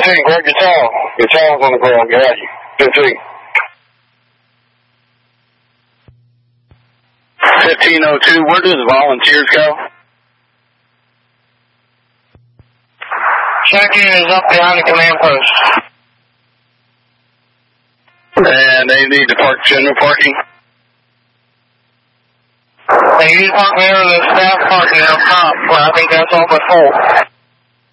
grab your towel. Your towel's on the ground. Got you. 15. 1502, where do the volunteers go? Check-in is up behind the command post. And they need to park general parking? They need to park there, the staff parking up top, but I think that's all but full.